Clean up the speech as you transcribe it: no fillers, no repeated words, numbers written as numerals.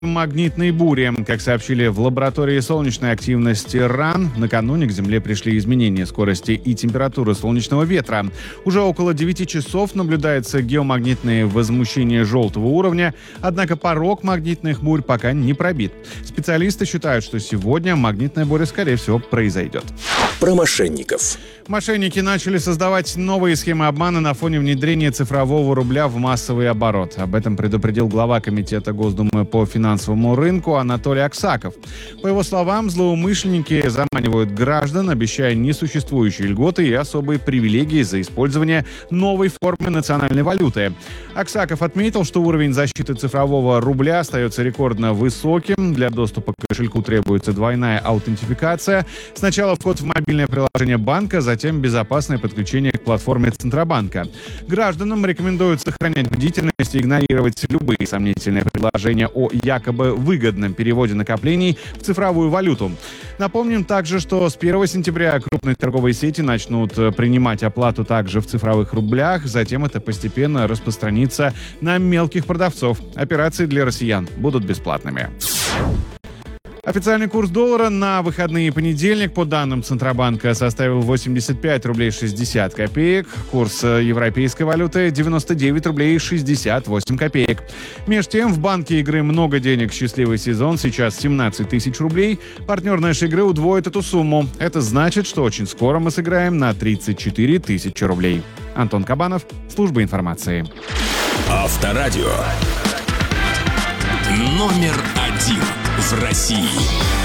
Магнитной бури. Как сообщили в лаборатории солнечной активности РАН, накануне к Земле пришли изменения скорости и температуры солнечного ветра. Уже около 9 часов наблюдается геомагнитное возмущение желтого уровня, однако порог магнитных бурь пока не пробит. Специалисты считают, что сегодня магнитная буря, скорее всего, произойдет. Про мошенников. Мошенники начали создавать новые схемы обмана на фоне внедрения цифрового рубля в массовый оборот. Об этом предупредил глава Комитета Госдумы по финансовому рынку Анатолий Аксаков. По его словам, злоумышленники заманивают граждан, обещая несуществующие льготы и особые привилегии за использование новой формы национальной валюты. Аксаков отметил, что уровень защиты цифрового рубля остается рекордно высоким. Для доступа к кошельку требуется двойная аутентификация. Сначала вход в мобильное приложение банка, затем безопасное подключение к платформе Центробанка. Гражданам рекомендуют сохранять бдительность и игнорировать любые сомнительные предложения о якобы выгодном переводе накоплений в цифровую валюту. Напомним также, что с 1 сентября крупные торговые сети начнут принимать оплату также в цифровых рублях, затем это постепенно распространится на мелких продавцов. Операции для россиян будут бесплатными. Официальный курс доллара на выходные и понедельник, по данным Центробанка, составил 85 рублей 60 копеек. Курс европейской валюты 99 рублей 68 копеек. Между тем, в банке игры «Много денег. Счастливый сезон» сейчас 17 тысяч рублей. Партнер нашей игры удвоит эту сумму. Это значит, что очень скоро мы сыграем на 34 тысячи рублей. Антон Кабанов, служба информации. Авторадио. Номер 1 в России.